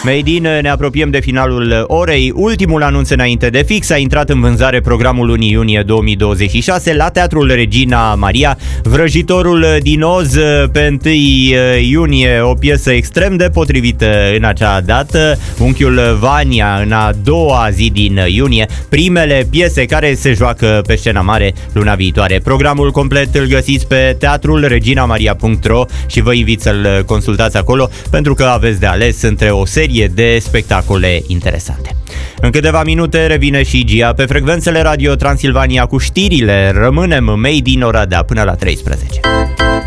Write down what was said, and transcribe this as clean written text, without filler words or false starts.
Made in, ne apropiem de finalul orei. Ultimul anunț înainte de fix: a intrat în vânzare programul lunii iunie 2026 la Teatrul Regina Maria, Vrăjitorul din Oz, pe 1 iunie, o piesă extrem de potrivită în acea dată, Unchiul Vania în a doua zi din iunie, primele piese care se joacă pe scena mare luna viitoare. Programul complet îl găsiți pe teatrulreginamaria.ro și vă invit să-l consultați acolo, pentru că aveți de ales între o serie de spectacole interesante. În câteva minute revine și Gia pe frecvențele Radio Transilvania cu știrile. Rămânem Made in Oradea până la 13.